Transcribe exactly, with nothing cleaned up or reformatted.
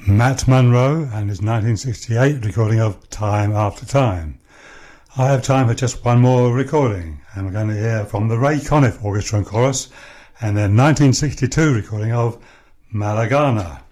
Matt Monro and his nineteen sixty-eight recording of Time After Time. I have time for just one more recording, and we're going to hear from the Ray Conniff Orchestra and Chorus and their nineteen sixty-two recording of Malagana.